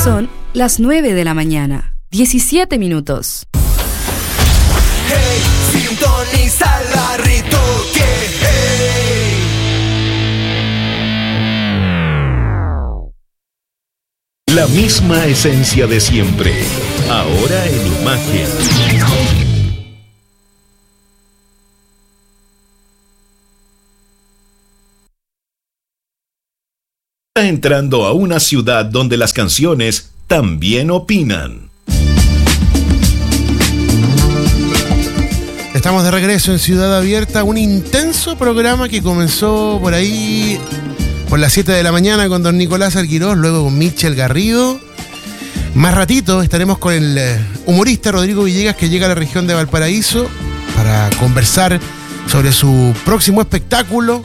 Son las 9 de la mañana, 17 minutos. Hey, sintoniza la Ritoque. Hey. La misma esencia de siempre, ahora en imagen. Entrando a una ciudad donde las canciones también opinan. Estamos de regreso en Ciudad Abierta, un intenso programa que comenzó por ahí por las 7 de la mañana con don Nicolás Alguirós, luego con Michel Garrido. Más ratito estaremos con el humorista Rodrigo Villegas, que llega a la región de Valparaíso para conversar sobre su próximo espectáculo.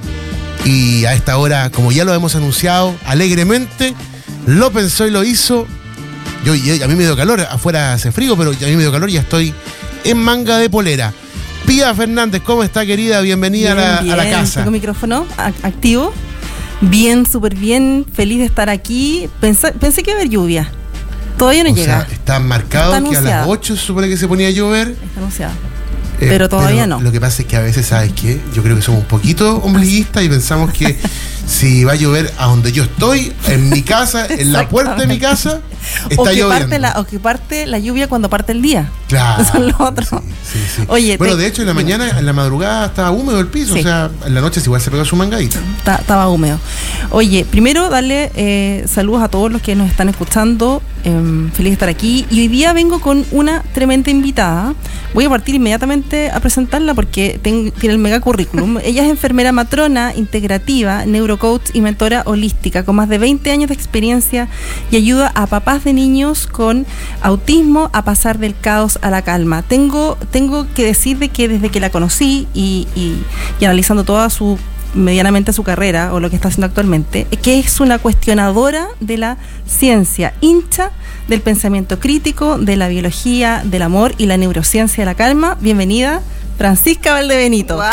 Y a esta hora, como ya lo hemos anunciado alegremente, lo pensó y lo hizo. A mí me dio calor, afuera hace frío, pero a mí me dio calor y ya estoy en manga de polera. Pía Fernández, ¿cómo está, querida? Bienvenida bien, a la casa. Tengo micrófono activo. Bien, súper bien, feliz de estar aquí. Pensé que iba a haber lluvia. Todavía no llega. Sea, está marcado está que a las 8 se supone que se ponía a llover. Está anunciado. Pero todavía no. Lo que pasa es que a veces, ¿sabes qué? Yo creo que somos un poquito ombliguistas y pensamos que si va a llover a donde yo estoy, en mi casa, en la puerta de mi casa, está lloviendo. O que parte la lluvia cuando parte el día. Claro. Eso es lo otro. Sí. Oye, bueno, de hecho, en la mañana, en la madrugada, estaba húmedo el piso. Sí. O sea, en la noche igual se pegó su mangadita. Estaba húmedo. Oye, primero darle saludos a todos los que nos están escuchando. Feliz de estar aquí. Y hoy día vengo con una tremenda invitada. Voy a partir inmediatamente a presentarla porque tiene el mega currículum. Ella es enfermera matrona integrativa, neurocoach y mentora holística con más de 20 años de experiencia y ayuda a papás de niños con autismo a pasar del caos a la calma. Tengo que decir de que desde que la conocí y analizando toda medianamente su carrera o lo que está haciendo actualmente, que es una cuestionadora de la ciencia, hincha del pensamiento crítico, de la biología, del amor y la neurociencia de la calma. Bienvenida, Francisca Valdebenito. ¡Wow!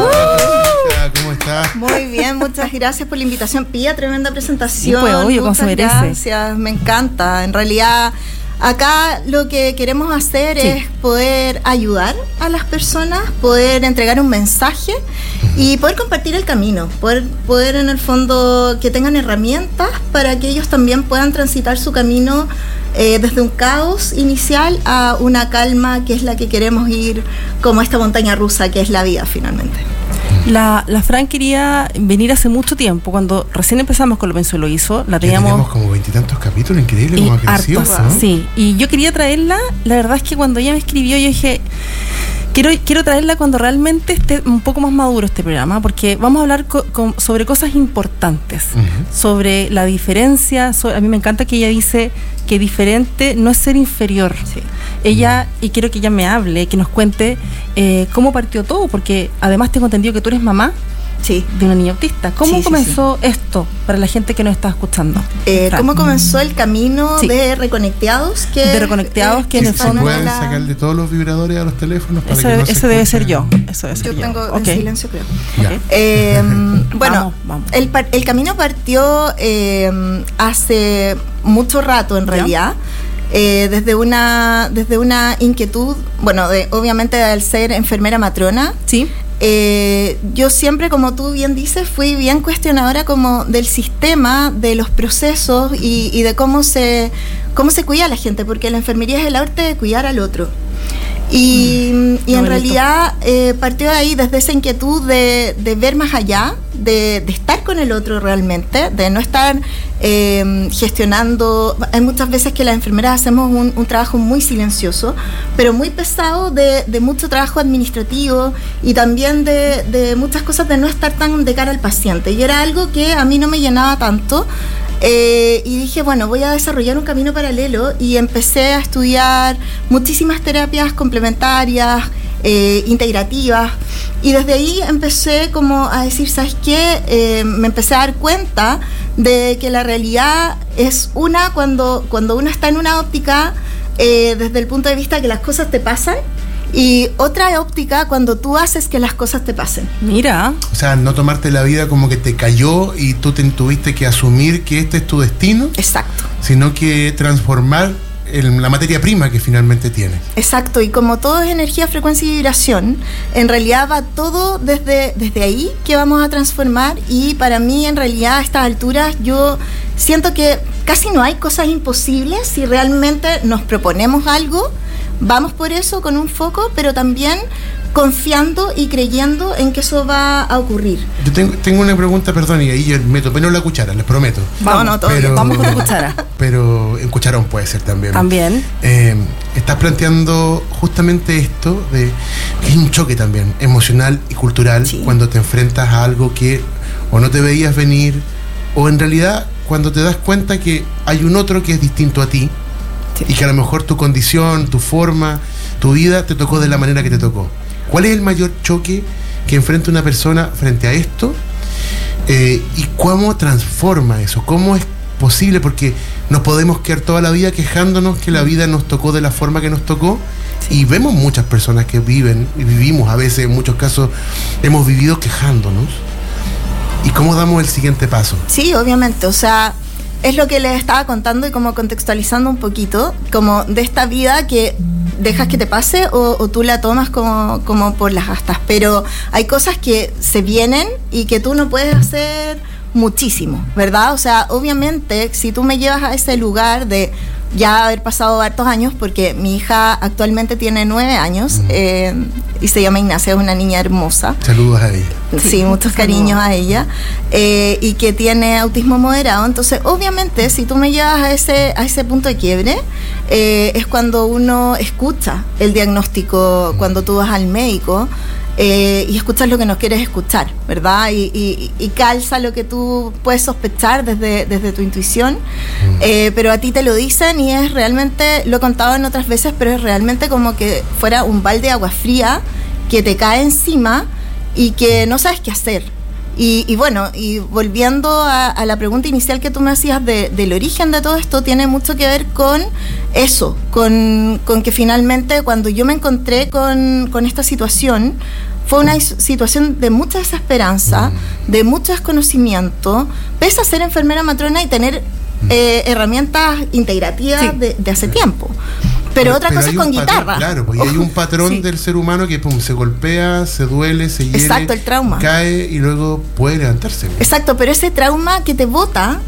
¿Cómo estás? Muy bien, muchas gracias por la invitación. Pía, tremenda presentación. Pues obvio, como se merece. Gracias, me encanta. En realidad, acá lo que queremos hacer es poder ayudar a las personas, poder entregar un mensaje y poder compartir el camino, poder en el fondo que tengan herramientas para que ellos también puedan transitar su camino desde un caos inicial a una calma que es la que queremos ir, como esta montaña rusa que es la vida finalmente. La Fran quería venir hace mucho tiempo, cuando recién empezamos con Lo Pensó y Lo Hizo, la teníamos como 20 y tantos capítulos, increíble cómo ha crecido, ¿no? Sí, y yo quería traerla, la verdad es que cuando ella me escribió yo dije, quiero traerla cuando realmente esté un poco más maduro este programa, porque vamos a hablar sobre cosas importantes, sobre la diferencia, a mí me encanta que ella dice que diferente no es ser inferior. Sí. Ella, y quiero que ella me hable, que nos cuente cómo partió todo, porque además tengo entendido que tú eres mamá de una niña autista. ¿Cómo comenzó esto para la gente que nos está escuchando? ¿Cómo comenzó el camino de Reconecteados? Que en el fondo pueden sacarle todos los vibradores a los teléfonos para que no eso debe ser yo. Yo tengo en silencio, creo. Bueno, vamos. El camino partió hace mucho rato, en realidad. Desde una inquietud, bueno, obviamente al ser enfermera matrona. Sí. Yo siempre, como tú bien dices, fui bien cuestionadora como del sistema, de los procesos y de cómo se cuida a la gente, porque la enfermería es el arte de cuidar al otro. Y en realidad partió de ahí, desde esa inquietud de ver más allá, de estar con el otro realmente, de no estar gestionando. Hay muchas veces que las enfermeras hacemos un trabajo muy silencioso, pero muy pesado, de mucho trabajo administrativo y también de muchas cosas de no estar tan de cara al paciente. Y era algo que a mí no me llenaba tanto. Y dije, bueno, voy a desarrollar un camino paralelo y empecé a estudiar muchísimas terapias complementarias, integrativas, y desde ahí empecé como a decir, ¿sabes qué? Me empecé a dar cuenta de que la realidad es cuando uno está en una óptica desde el punto de vista que las cosas te pasan, y otra óptica cuando tú haces que las cosas te pasen. Mira. O sea, no tomarte la vida como que te cayó y tú tuviste que asumir que este es tu destino. Exacto. sino que transformar la materia prima que finalmente tienes. Exacto, y como todo es energía, frecuencia y vibración, en realidad va todo desde ahí que vamos a transformar, y para mí en realidad a estas alturas yo siento que casi no hay cosas imposibles si realmente nos proponemos algo, vamos por eso con un foco, pero también confiando y creyendo en que eso va a ocurrir. Yo tengo una pregunta, perdón, y ahí yo me topé en la cuchara, les prometo. Vamos con la cuchara. Pero en cucharón puede ser también. También. Estás planteando justamente esto de que es un choque también emocional y cultural, sí, cuando te enfrentas a algo que o no te veías venir, o en realidad cuando te das cuenta que hay un otro que es distinto a ti, sí, y que a lo mejor tu condición, tu forma, tu vida te tocó de la manera que te tocó. ¿Cuál es el mayor choque que enfrenta una persona frente a esto? ¿Y cómo transforma eso? ¿Cómo es posible? Porque nos podemos quedar toda la vida quejándonos que la vida nos tocó de la forma que nos tocó. Sí. Y vemos muchas personas que viven y vivimos, a veces en muchos casos hemos vivido quejándonos. ¿Y cómo damos el siguiente paso? Sí, obviamente, o sea, es lo que les estaba contando y como contextualizando un poquito, como de esta vida que dejas que te pase o tú la tomas como por las astas, pero hay cosas que se vienen y que tú no puedes hacer muchísimo, ¿verdad? O sea, obviamente, si tú me llevas a ese lugar de ya haber pasado hartos años, porque mi hija actualmente tiene 9 años y se llama Ignacia, es una niña hermosa. Saludos a ella. Sí, muchos cariños a ella, y que tiene autismo moderado. Entonces, obviamente, si tú me llevas a ese punto de quiebre, es cuando uno escucha el diagnóstico, cuando tú vas al médico, y escuchas lo que no quieres escuchar, ¿verdad? Y calza lo que tú puedes sospechar desde tu intuición, pero a ti te lo dicen y es realmente, lo he contado en otras veces, pero es realmente como que fuera un balde de agua fría que te cae encima y que no sabes qué hacer. Y bueno, y volviendo a la pregunta inicial que tú me hacías del origen de todo esto, tiene mucho que ver con eso, con que finalmente cuando yo me encontré con esta situación, fue una situación de mucha desesperanza, de mucho desconocimiento, pese a ser enfermera matrona y tener herramientas integrativas, sí, de hace tiempo. Pero otra cosa es con guitarra. Claro, porque hay un patrón, sí, del ser humano que se golpea, se duele, se hiere. Exacto, el trauma. Cae y luego puede levantarse. Exacto, pero ese trauma que te bota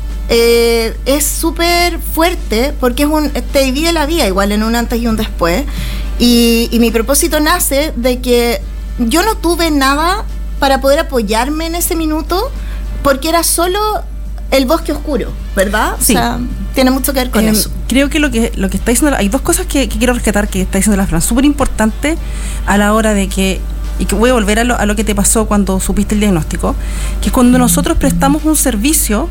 es súper fuerte porque te divide la vida igual en un antes y un después. Y mi propósito nace de que yo no tuve nada para poder apoyarme en ese minuto porque era solo el bosque oscuro, ¿verdad? Sí. O sea, tiene mucho que ver con eso. Creo que lo que está diciendo, hay dos cosas que quiero rescatar que está diciendo la Fran, súper importante a la hora de que, y que voy a volver a lo que te pasó cuando supiste el diagnóstico, que cuando nosotros prestamos un servicio,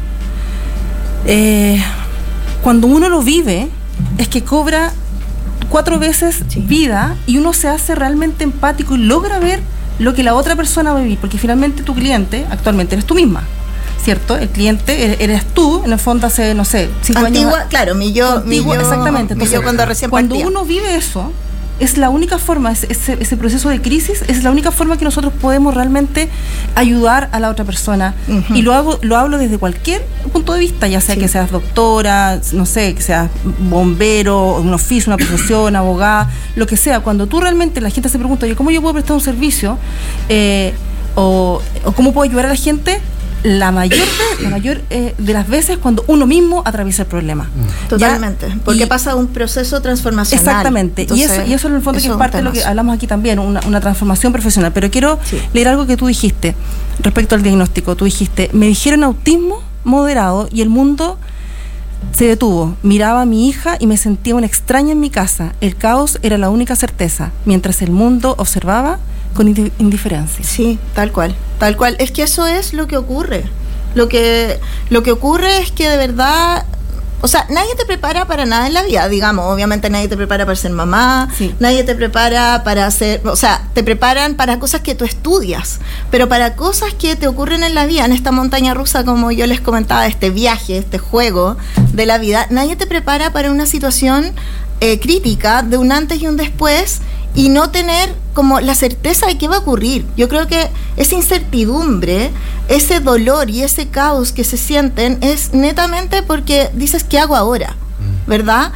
cuando uno lo vive, es que cobra 4 veces, sí, vida, y uno se hace realmente empático y logra ver lo que la otra persona va a vivir, porque finalmente tu cliente actualmente eres tú misma, ¿cierto? El cliente eres tú, en el fondo hace, no sé, 5 años. Claro, mi yo, exactamente. Entonces, cuando uno vive eso, es la única forma, ese proceso de crisis, es la única forma que nosotros podemos realmente ayudar a la otra persona. Uh-huh. Y lo hablo desde cualquier punto de vista, ya sea, sí, que seas doctora, no sé, que seas bombero, un oficio, una profesión, abogada, lo que sea. Cuando tú realmente, la gente se pregunta, oye, ¿cómo yo puedo prestar un servicio? O ¿cómo puedo ayudar a la gente? La mayor de las veces cuando uno mismo atraviesa el problema. Totalmente, porque pasa un proceso transformacional. Exactamente. Entonces, y eso en el fondo que es parte de lo que hablamos aquí también, una transformación profesional. Pero quiero, sí, leer algo que tú dijiste respecto al diagnóstico. Tú dijiste, me dijeron autismo moderado y el mundo se detuvo. Miraba a mi hija y me sentía una extraña en mi casa. El caos era la única certeza, mientras el mundo observaba con indiferencia. Sí, tal cual. Es que eso es lo que ocurre. Lo que ocurre es que de verdad, o sea, nadie te prepara para nada en la vida, digamos. Obviamente nadie te prepara para ser mamá, sí, nadie te prepara para hacer, o sea, te preparan para cosas que tú estudias, pero para cosas que te ocurren en la vida, en esta montaña rusa, como yo les comentaba, este viaje, este juego de la vida, nadie te prepara para una situación crítica de un antes y un después. y no tener como la certeza de qué va a ocurrir. Yo creo que esa incertidumbre, ese dolor y ese caos que se sienten es netamente porque dices, ¿qué hago ahora? ¿Verdad?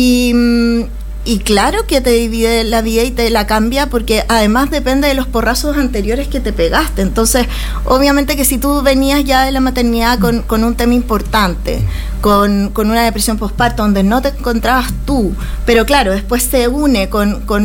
Y claro que te divide la vida y te la cambia, porque además depende de los porrazos anteriores que te pegaste. Entonces, obviamente que si tú venías ya de la maternidad con un tema importante, con una depresión postparto donde no te encontrabas tú, pero claro, después se une con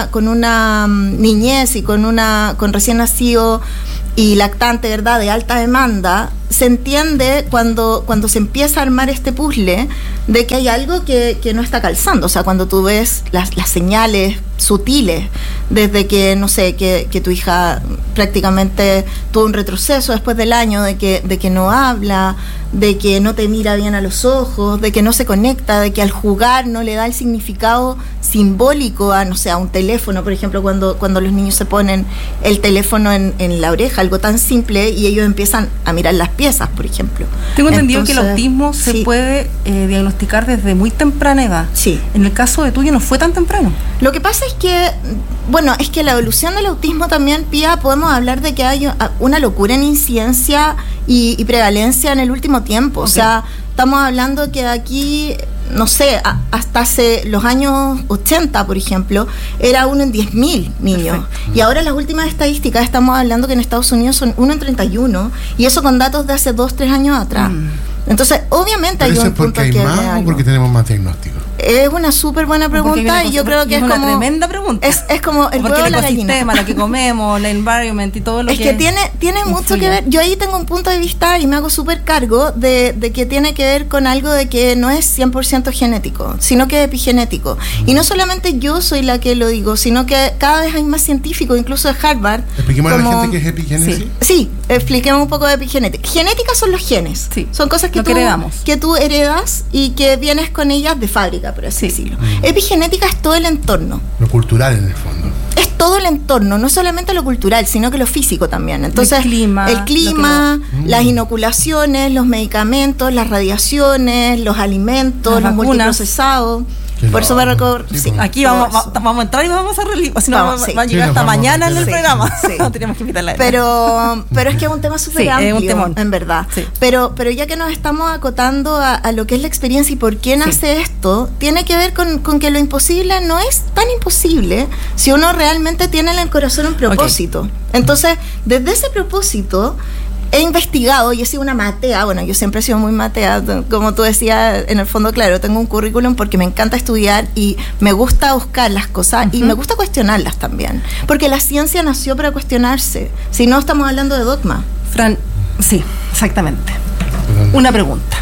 una niñez y con recién nacido y lactante, ¿verdad?, de alta demanda, se entiende cuando se empieza a armar este puzzle de que hay algo que no está calzando. O sea, cuando tú ves las señales sutiles, desde que, no sé, que tu hija prácticamente tuvo un retroceso después del año, de que no habla, de que no te mira bien a los ojos, de que no se conecta, de que al jugar no le da el significado simbólico a, no sé, a un teléfono, por ejemplo, cuando los niños se ponen el teléfono en la oreja, algo tan simple, y ellos empiezan a mirar las piezas, por ejemplo. Tengo entendido que el autismo se puede diagnosticar desde muy temprana edad. Sí. En el caso de tuyo no fue tan temprano. Lo que pasa es que, bueno, es que la evolución del autismo también, Pía, podemos hablar de que hay una locura en incidencia y prevalencia en el último tiempo. Okay. O sea, estamos hablando que aquí, no sé, hasta hace los años 80, por ejemplo, era 1 en 10.000 niños. Perfecto. Y ahora las últimas estadísticas estamos hablando que en Estados Unidos son 1 en 31, y eso con datos de hace 2-3 años atrás. Entonces, obviamente hay un punto que... ¿Pero eso es porque hay más o porque tenemos más diagnósticos? Es una súper buena pregunta, y yo creo que es una como... tremenda pregunta. Es como el huevo de la gallina. El ecosistema, lo que comemos, el environment y todo lo que... Es que tiene mucho que ver. Yo ahí tengo un punto de vista y me hago súper cargo de que tiene que ver con algo de que no es 100% genético, sino que es epigenético. Y no solamente yo soy la que lo digo, sino que cada vez hay más científicos, incluso de Harvard. ¿Expliquemos a la gente qué es epigenesis? Sí, expliquemos un poco de epigenética. Genética son los genes. Sí. Son cosas que tú heredas y que vienes con ellas de fábrica, por así decirlo. Epigenética es todo el entorno. Lo cultural, en el fondo. Es todo el entorno, no solamente lo cultural, sino que lo físico también. Entonces, el clima, las inoculaciones, los medicamentos, las radiaciones, los alimentos, los multiprocesados. Por eso me recuerdo. Sí, aquí vamos a entrar y vamos a relivar. Si no, va a llegar hasta mañana en el programa. Sí. No tenemos que invitarla. Pero es que es un tema súper amplio, es un temón, en verdad. Sí. Pero ya que nos estamos acotando a lo que es la experiencia y por qué nace esto, tiene que ver con que lo imposible no es tan imposible si uno realmente tiene en el corazón un propósito. Okay. Entonces, desde ese propósito, he investigado y he sido una matea. Bueno, yo siempre he sido muy matea, como tú decías, en el fondo, claro, tengo un currículum porque me encanta estudiar y me gusta buscar las cosas y me gusta cuestionarlas también, porque la ciencia nació para cuestionarse, si no estamos hablando de dogma. Fran, sí, exactamente. Una pregunta.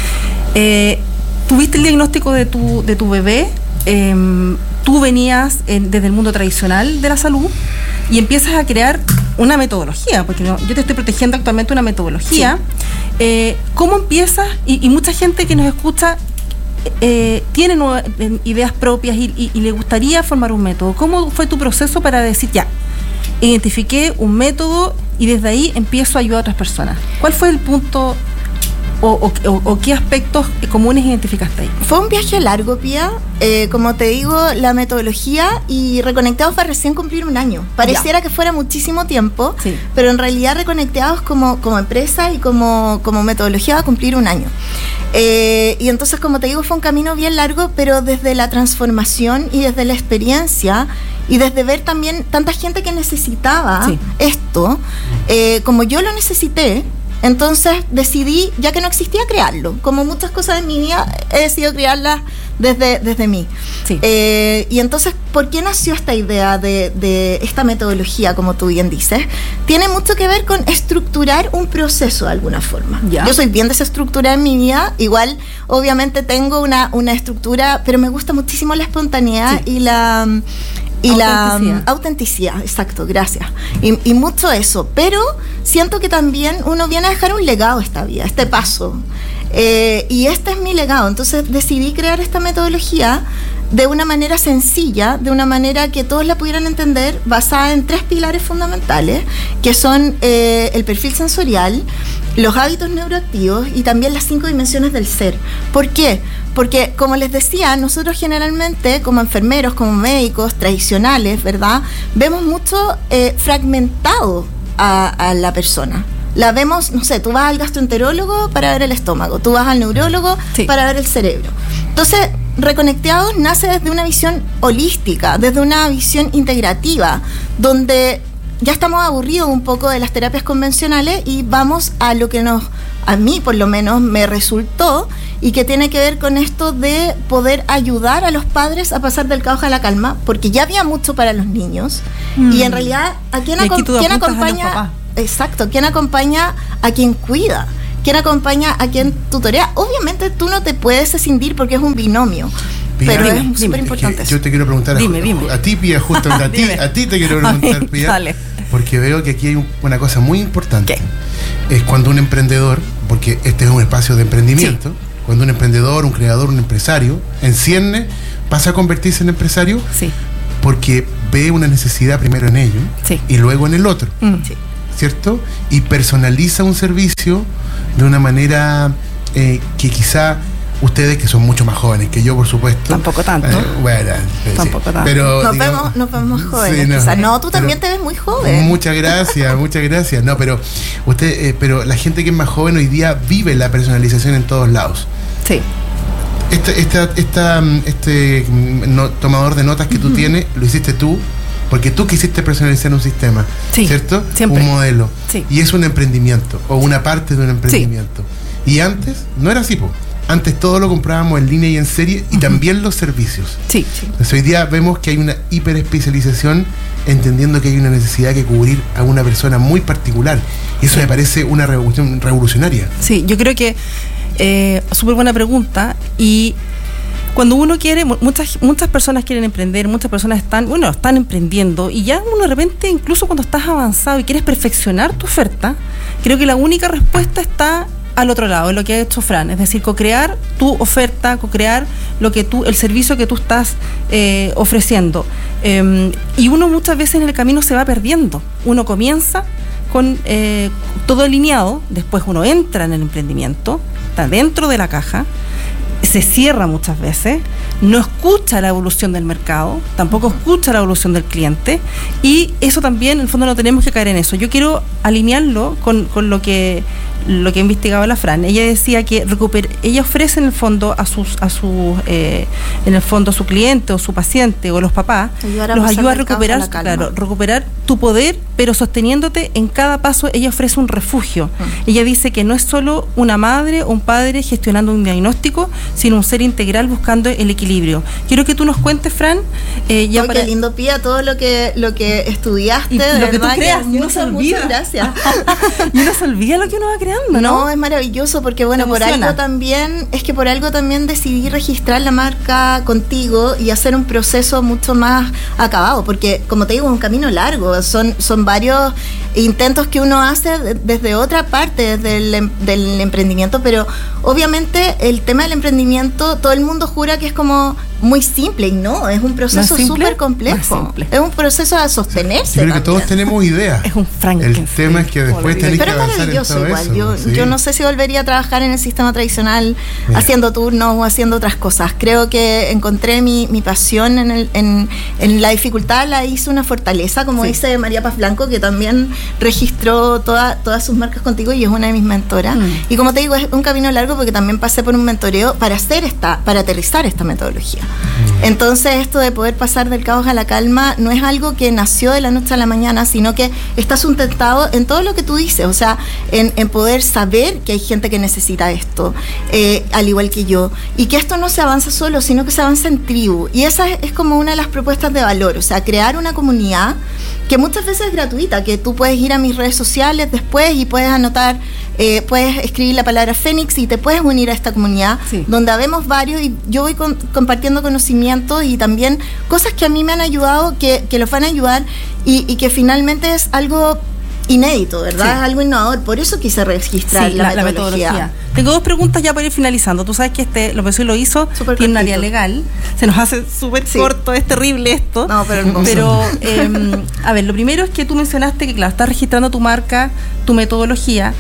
¿Tuviste el diagnóstico de tu bebé? Tú venías desde el mundo tradicional de la salud y empiezas a crear una metodología, porque yo te estoy protegiendo actualmente una metodología. Sí. ¿Cómo empiezas? Y mucha gente que nos escucha tiene ideas propias y le gustaría formar un método. ¿Cómo fue tu proceso para decir, ya, identifiqué un método y desde ahí empiezo a ayudar a otras personas? ¿Cuál fue el punto o qué aspectos comunes identificaste ahí? Fue un viaje largo, Pía. Como te digo, la metodología y Reconectados va a recién cumplir 1 año. Pareciera que fuera muchísimo tiempo, sí, pero en realidad Reconectados como empresa y como metodología va a cumplir 1 año. Y entonces, como te digo, fue un camino bien largo, pero desde la transformación y desde la experiencia y desde ver también tanta gente que necesitaba esto, como yo lo necesité. Entonces decidí, ya que no existía, crearlo. Como muchas cosas en mi vida, he decidido crearlas desde mí. Sí. Y entonces, ¿por qué nació esta idea de esta metodología, como tú bien dices? Tiene mucho que ver con estructurar un proceso de alguna forma. Ya. Yo soy bien desestructurada en mi vida. Igual, obviamente, tengo una estructura, pero me gusta muchísimo la espontaneidad y la autenticidad, exacto, gracias. Y mucho eso, pero siento que también uno viene a dejar un legado esta vida, este paso. Y este es mi legado. Entonces decidí crear esta metodología de una manera sencilla, de una manera que todos la pudieran entender, basada en 3 pilares fundamentales, que son el perfil sensorial, los hábitos neuroactivos y también las 5 dimensiones del ser. ¿Por qué? porque como les decía, nosotros generalmente como enfermeros, como médicos tradicionales, ¿verdad? Vemos mucho fragmentado a la persona. La vemos, no sé, tú vas al gastroenterólogo para ver el estómago, tú vas al neurólogo para ver el cerebro. Entonces, Reconectados nace desde una visión holística, desde una visión integrativa, donde ya estamos aburridos un poco de las terapias convencionales y vamos a lo que a mí por lo menos me resultó, y que tiene que ver con esto de poder ayudar a los padres a pasar del caos a la calma, porque ya había mucho para los niños, y en realidad, ¿a quién acompaña? Exacto, ¿quién acompaña a quien cuida? ¿Quién acompaña a quien tutorea? Obviamente tú no te puedes escindir porque es un binomio. Pero es súper importante. Yo te quiero preguntar a ti, Pía, justamente a ti te quiero preguntar, Pía, dale. Porque veo que aquí hay una cosa muy importante. ¿Qué? Es cuando un emprendedor, porque este es un espacio de emprendimiento, cuando un emprendedor, un creador, un empresario, en cierne, pasa a convertirse en empresario, porque ve una necesidad primero en ello y luego en el otro. ¿Cierto? Y personaliza un servicio de una manera que quizá ustedes, que son mucho más jóvenes que yo, por supuesto. Tampoco tanto. Tampoco tanto. Pero, nos vemos jóvenes. No, tú también te ves muy joven. Muchas gracias. No, pero pero la gente que es más joven hoy día vive la personalización en todos lados. Sí. Tomador de notas que tú tienes, lo hiciste tú. Porque tú quisiste personalizar un sistema, ¿cierto? Siempre. Un modelo. Y es un emprendimiento, o una parte de un emprendimiento. Y antes no era así, antes todo lo comprábamos en línea y en serie, y también los servicios. Entonces hoy día vemos que hay una hiperespecialización, entendiendo que hay una necesidad que cubrir a una persona muy particular. Y eso me parece una revolución revolucionaria. Sí, yo creo que súper buena pregunta. Y cuando uno quiere, muchas personas quieren emprender, muchas personas están emprendiendo, y ya uno de repente, incluso cuando estás avanzado y quieres perfeccionar tu oferta, creo que la única respuesta está al otro lado, en lo que ha hecho Fran, es decir, co-crear tu oferta, co-crear el servicio que tú estás ofreciendo. Y uno muchas veces en el camino se va perdiendo. Uno comienza con todo alineado, después uno entra en el emprendimiento, está dentro de la caja, se cierra muchas veces, no escucha la evolución del mercado, tampoco escucha la evolución del cliente, y eso también, en el fondo, no tenemos que caer en eso. Yo quiero alinearlo con lo que investigaba la Fran. Ella decía que ella ofrece en el fondo a su cliente o su paciente o los papás, los ayuda a recuperar tu poder, pero sosteniéndote en cada paso. Ella ofrece un refugio. Ella dice que no es solo una madre o un padre gestionando un diagnóstico, sino un ser integral buscando el equilibrio. Quiero que tú nos cuentes, Fran, qué lindo, Pía, todo lo que estudiaste, y de lo que verdad, tú creas, muchas gracias. Y uno se olvida lo que uno va creando, ¿no? No, es maravilloso, porque por algo también decidí registrar la marca contigo y hacer un proceso mucho más acabado, porque como te digo, es un camino largo, son varios intentos que uno hace desde otra parte del emprendimiento, pero obviamente el tema del emprendimiento, todo el mundo jura que es como muy simple, y no, es un proceso súper complejo, es un proceso de sostenerse. Yo creo que todos tenemos ideas. Es un Frankenstein. El tema es que después tenés que avanzar en todo igual. eso. Yo no sé si volvería a trabajar en el sistema tradicional haciendo turnos o haciendo otras cosas. Creo que encontré mi pasión en la dificultad, la hice una fortaleza, como dice María Paz Blanco, que también registró todas sus marcas contigo y es una de mis mentoras. Y como te digo, es un camino largo, porque también pasé por un mentoreo para aterrizar esta metodología. Entonces, esto de poder pasar del caos a la calma no es algo que nació de la noche a la mañana, sino que está sustentado en todo lo que tú dices, o sea, en poder saber que hay gente que necesita esto, al igual que yo, y que esto no se avanza solo, sino que se avanza en tribu. Y esa es como una de las propuestas de valor, o sea, crear una comunidad que muchas veces es gratuita, que tú puedes ir a mis redes sociales después y puedes anotar, puedes escribir la palabra Fénix y te puedes unir a esta comunidad, donde habemos varios, y yo voy compartiendo conocimientos y también cosas que a mí me han ayudado, que los van a ayudar, y que finalmente es algo inédito, ¿verdad? Es algo innovador. Por eso quise registrar la metodología. Tengo dos preguntas ya para ir finalizando. Tú sabes que lo que lo hizo tiene un área legal. Se nos hace súper corto, es terrible esto. No, pero hermoso. Pero, a ver, lo primero es que tú mencionaste que, claro, estás registrando tu marca, tu metodología.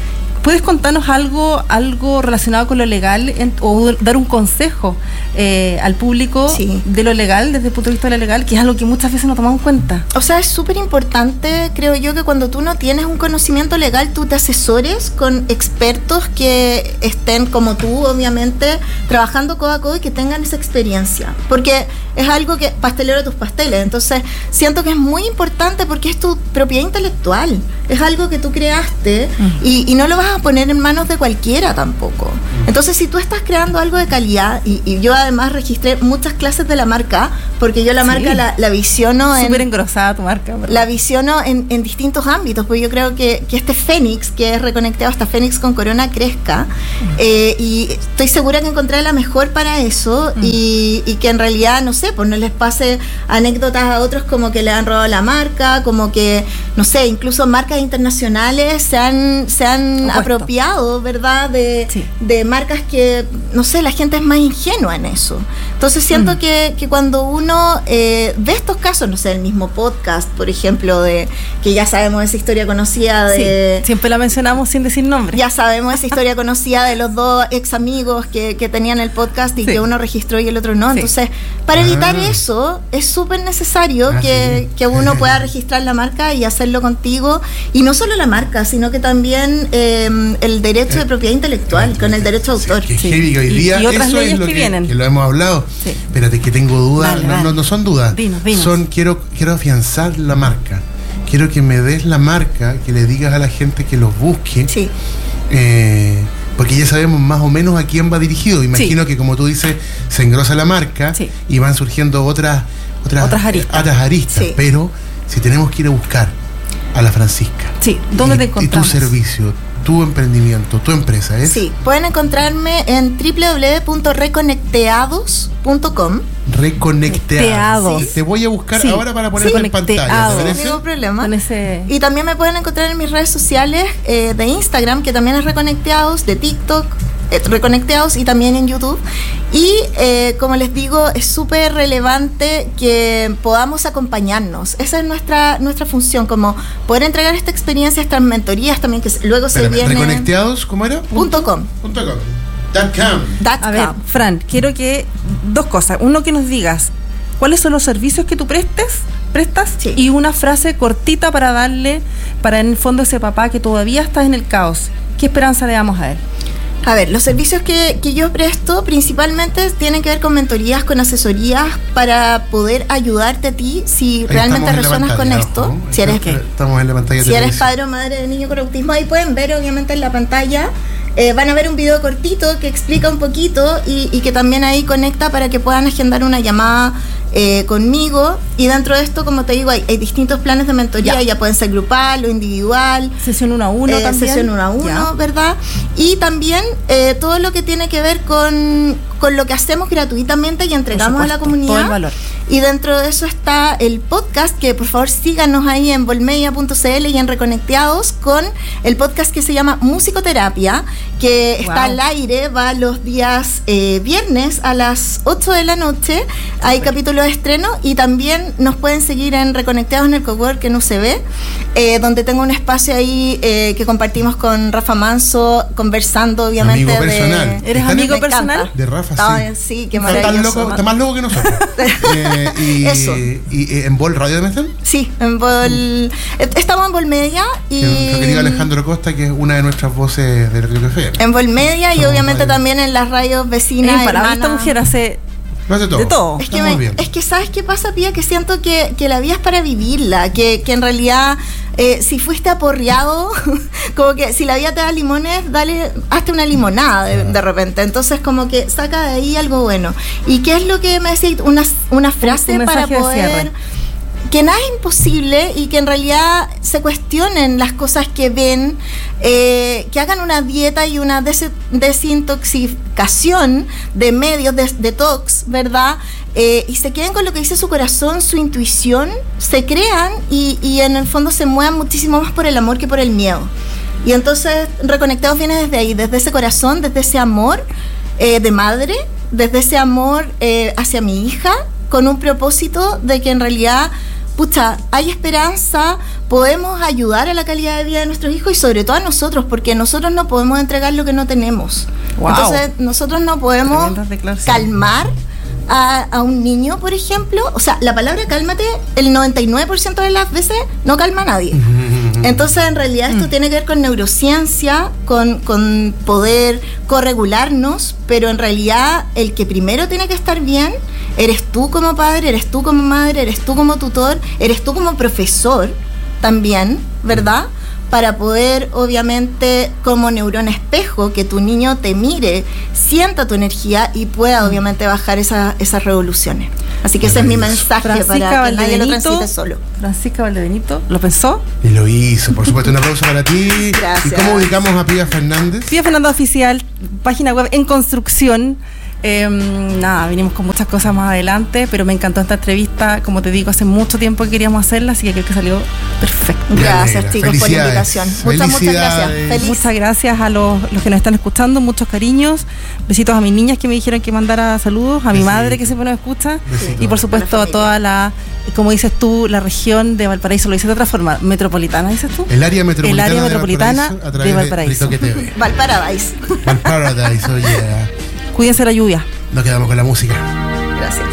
¿Puedes contarnos algo relacionado con lo legal o dar un consejo al público de lo legal, desde el punto de vista de lo legal, que es algo que muchas veces no tomamos en cuenta? O sea, es súper importante, creo yo, que cuando tú no tienes un conocimiento legal, tú te asesores con expertos que estén como tú, obviamente, trabajando codo a codo y que tengan esa experiencia. Porque es algo que, pastelero de tus pasteles. Entonces, siento que es muy importante porque es tu propiedad intelectual. Es algo que tú creaste y no lo vas a poner en manos de cualquiera tampoco. Entonces, si tú estás creando algo de calidad, y yo además registré muchas clases de la marca, porque yo la marca la visiono súper engrosada tu marca, ¿verdad? La visiono en distintos ámbitos, porque yo creo que este Fénix, que es reconectado hasta Fénix con Corona, crezca, y estoy segura que encontré la mejor para eso, y que en realidad, no sé, pues no les pase anécdotas a otros como que le han robado la marca, como que, no sé, incluso marcas internacionales se han apropiado, ¿verdad? De marcas que, no sé, la gente es más ingenua en eso. Entonces siento que cuando uno ve estos casos, no sé, el mismo podcast, por ejemplo, de que ya sabemos esa historia conocida de... Sí, siempre la mencionamos sin decir nombre. Ya sabemos esa historia conocida de los dos ex amigos que tenían el podcast y que uno registró y el otro no. Entonces, para evitar eso, es súper necesario que uno pueda registrar la marca y hacerlo contigo. Y no solo la marca, sino que también el derecho de propiedad intelectual, con el derecho de autor. Heavy, hoy día y otras eso leyes es lo que vienen. Que lo hemos hablado. Sí. Espérate, que tengo dudas. No son dudas. Dinos. Son, quiero afianzar la marca. Quiero que me des la marca, que le digas a la gente que los busque. Sí. Porque ya sabemos más o menos a quién va dirigido. Imagino que, como tú dices, se engrosa la marca y van surgiendo otras aristas. Sí. Pero si tenemos que ir a buscar a la Francisca, ¿dónde te encontramos? Y tu servicio, tu emprendimiento, tu empresa, ¿es? Sí, pueden encontrarme en www.reconecteados.com. Reconecteados. Sí. Te voy a buscar ahora para ponerlo en pantalla. Sin ningún problema. Ese... Y también me pueden encontrar en mis redes sociales de Instagram, que también es Reconecteados, de TikTok, Reconecteados, y también en YouTube. Y como les digo, es súper relevante que podamos acompañarnos. Esa es nuestra función, como poder entregar esta experiencia, estas mentorías también, que luego se vienen. ¿Reconecteados cómo era? .com. A ver, Fran, quiero que dos cosas. Uno, que nos digas cuáles son los servicios que tú prestas, y una frase cortita para darle, para en el fondo ese papá que todavía está en el caos. ¿Qué esperanza le damos a él? A ver, los servicios que yo presto principalmente tienen que ver con mentorías, con asesorías, para poder ayudarte a ti si ahí realmente resuenas con esto. Si eres, estamos en la pantalla. Si eres padre o madre de niño con autismo, ahí pueden ver obviamente en la pantalla. Van a ver un video cortito que explica un poquito y que también ahí conecta para que puedan agendar una llamada conmigo. Y dentro de esto, como te digo, hay distintos planes de mentoría. Ya pueden ser grupal o individual. Sesión 1 a 1 también. Sesión 1 a 1, ¿verdad? Y también todo lo que tiene que ver con lo que hacemos gratuitamente y entregamos a la comunidad. Todo el valor. Y dentro de eso está el podcast, que por favor síganos ahí en volmedia.cl y en Reconecteados, con el podcast que se llama Musicoterapia, que está al aire, va los días viernes a las 8 de la noche. Hay capítulos de estreno, y también nos pueden seguir en Reconecteados en el Cowork en UCB, donde tengo un espacio ahí que compartimos con Rafa Manso, conversando obviamente. Amigo personal. ¿Eres amigo personal? De Rafa, sí, qué maravilloso. Está más loco que nosotros. Eso. ¿Y en Vol Radio también? Sí, en Vol. Estamos en Volmedia y. Nuestro querido Alejandro Costa, que es una de nuestras voces de Radio Café. En Volmedia y obviamente también en las radios vecinas. Esta mujer hace todo. De todo. Es que ¿sabes qué pasa, Pía? Que siento que la vida es para vivirla, que en realidad si fuiste aporreado, como que si la vida te da limones, hazte una limonada de repente. Entonces como que saca de ahí algo bueno. ¿Y qué es lo que me decís? Una frase para poder... Que nada es imposible, y que en realidad se cuestionen las cosas que ven, que hagan una dieta y una desintoxicación de medios, detox, ¿verdad? Y se queden con lo que dice su corazón, su intuición, se crean y en el fondo se muevan muchísimo más por el amor que por el miedo. Y entonces Reconectados viene desde ahí, desde ese corazón, desde ese amor de madre, desde ese amor hacia mi hija, con un propósito de que en realidad pucha, hay esperanza, podemos ayudar a la calidad de vida de nuestros hijos y sobre todo a nosotros, porque nosotros no podemos entregar lo que no tenemos. Wow. Entonces, nosotros no podemos calmar a un niño, por ejemplo. O sea, la palabra cálmate, el 99% de las veces no calma a nadie. Entonces, en realidad, esto tiene que ver con neurociencia, con poder corregularnos, pero en realidad, el que primero tiene que estar bien eres tú como padre, eres tú como madre, eres tú como tutor, eres tú como profesor también, ¿verdad? Para poder, obviamente, como neurona espejo, que tu niño te mire, sienta tu energía y pueda, obviamente, bajar esas revoluciones. Así que ese es mi mensaje para que nadie lo transite solo. Francisca Valdebenito, ¿lo pensó? Y lo hizo, por supuesto. Un aplauso para ti. Gracias. ¿Y cómo ubicamos a Pía Fernández? Pía Fernández Oficial, página web en construcción. Vinimos con muchas cosas más adelante, pero me encantó esta entrevista. Como te digo, hace mucho tiempo que queríamos hacerla, así que creo que salió perfecto. Gracias, chicos, por la invitación. Muchas gracias. Feliz. Muchas gracias a los que nos están escuchando, muchos cariños. Besitos a mis niñas que me dijeron que mandara saludos, a mi madre que siempre nos escucha, y por supuesto a toda la, como dices tú, la región de Valparaíso. Lo dices de otra forma, metropolitana, dices tú. El área metropolitana de Valparaíso. Valparaíso. Valparaíso, yeah. Cuídense de la lluvia. Nos quedamos con la música. Gracias.